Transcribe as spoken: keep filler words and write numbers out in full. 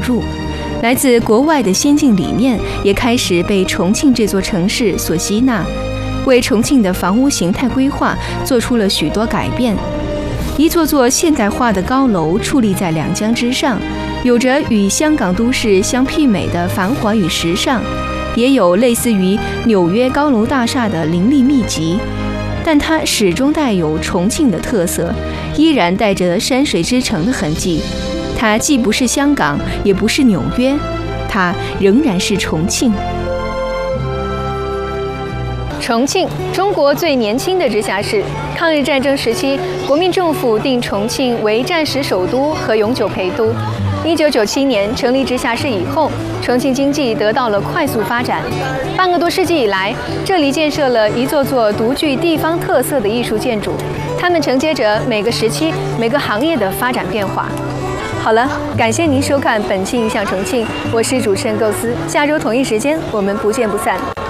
入，来自国外的先进理念也开始被重庆这座城市所吸纳，为重庆的房屋形态规划做出了许多改变。一座座现代化的高楼矗立在两江之上，有着与香港都市相媲美的繁华与时尚，也有类似于纽约高楼大厦的林立密集，但它始终带有重庆的特色，依然带着山水之城的痕迹。它既不是香港，也不是纽约，它仍然是重庆。重庆，中国最年轻的直辖市。抗日战争时期，国民政府定重庆为战时首都和永久陪都。一九九七年成立直辖市以后，重庆经济得到了快速发展。半个多世纪以来，这里建设了一座座独具地方特色的艺术建筑，它们承接着每个时期、每个行业的发展变化。好了，感谢您收看本期《影响重庆》，我是主持人构思，下周同一时间我们不见不散。